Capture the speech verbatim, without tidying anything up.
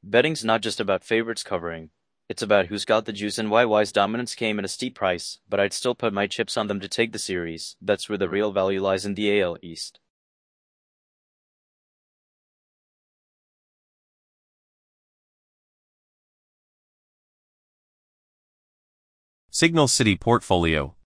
Betting's not just about favorites covering. It's about who's got the juice and why Y's dominance came at a steep price, but I'd still put my chips on them to take the series. That's where the real value lies in the A L East. Signal City Portfolio.